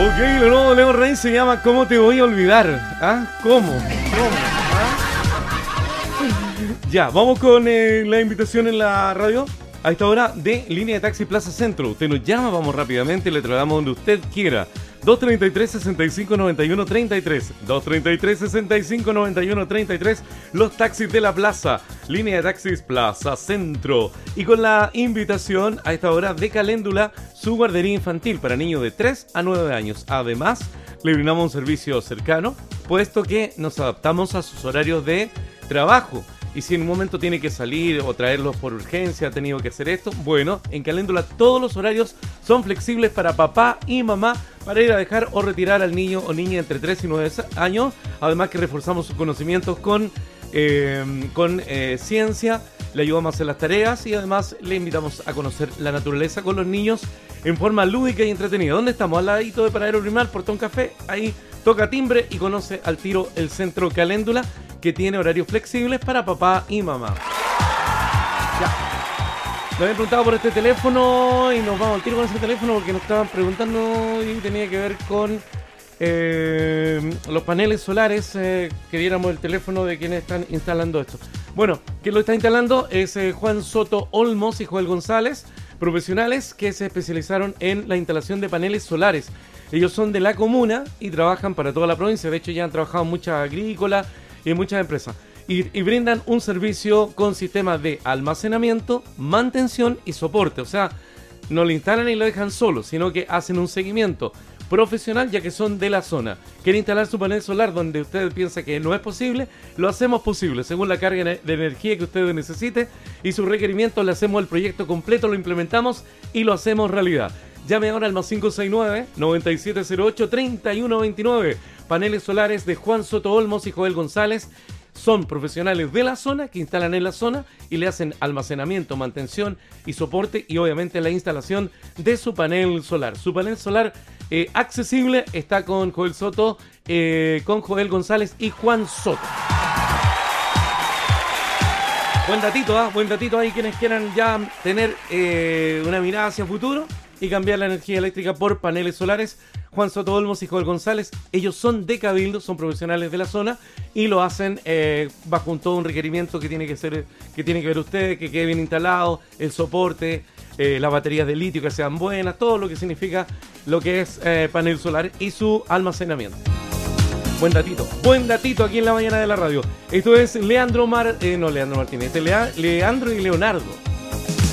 Ok, lo nuevo de León Rey se llama ¿Cómo te voy a olvidar? ¿Ah? ¿Cómo? ¿Ah? Ya, vamos con la invitación en la radio. A esta hora de Línea de Taxi Plaza Centro. Usted nos llama, vamos rápidamente, le trasladamos donde usted quiera. 233-6591-33. 233-6591-33. Los taxis de la plaza. Línea de taxis Plaza Centro. Y con la invitación a esta hora de Caléndula, su guardería infantil para niños de 3 a 9 años. Además, le brindamos un servicio cercano, puesto que nos adaptamos a sus horarios de trabajo. Y si en un momento tiene que salir o traerlos por urgencia, ha tenido que hacer esto, bueno, en Caléndula todos los horarios son flexibles para papá y mamá para ir a dejar o retirar al niño o niña entre 3 y 9 años. Además que reforzamos sus conocimientos con ciencia, le ayudamos a hacer las tareas y además le invitamos a conocer la naturaleza con los niños en forma lúdica y entretenida. ¿Dónde estamos? Al ladito de Paradero Primal, Portón Café, ahí toca timbre y conoce al tiro el Centro Caléndula, que tiene horarios flexibles para papá y mamá. Ya. Me habían preguntado por este teléfono y nos vamos al tiro con ese teléfono porque nos estaban preguntando y tenía que ver con los paneles solares, que diéramos el teléfono de quienes están instalando esto. Bueno, quien lo está instalando es Juan Soto Olmos y Joel González, profesionales que se especializaron en la instalación de paneles solares. Ellos son de la comuna y trabajan para toda la provincia. De hecho, ya han trabajado en muchas agrícolas y en muchas empresas. Y brindan un servicio con sistemas de almacenamiento, mantención y soporte. O sea, no lo instalan y lo dejan solo, sino que hacen un seguimiento profesional, ya que son de la zona. ¿Quiere instalar su panel solar donde usted piensa que no es posible? Lo hacemos posible, según la carga de energía que usted necesite y sus requerimientos. Le hacemos el proyecto completo, lo implementamos y lo hacemos realidad. Llame ahora al más 569-9708-3129. Paneles solares de Juan Soto Olmos y Joel González. Son profesionales de la zona que instalan en la zona y le hacen almacenamiento, mantención y soporte y obviamente la instalación de su panel solar. Su panel solar accesible está con Joel Soto, con Joel González y Juan Soto. Buen datito ahí quienes quieran ya tener una mirada hacia el futuro y cambiar la energía eléctrica por paneles solares. Juan Soto Olmos y Joel González, ellos son de Cabildo, son profesionales de la zona y lo hacen bajo todo un requerimiento que tiene que ver usted, que quede bien instalado, el soporte, las baterías de litio que sean buenas, todo lo que significa lo que es panel solar y su almacenamiento. Buen datito aquí en la mañana de la radio. Esto es Leandro Martínez, Leandro y Leonardo.